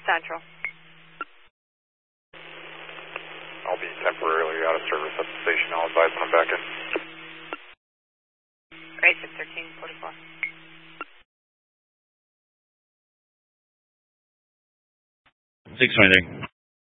Central. I'll be temporarily out of service at the station. I'll advise when I'm back in. Great, 61344. 623.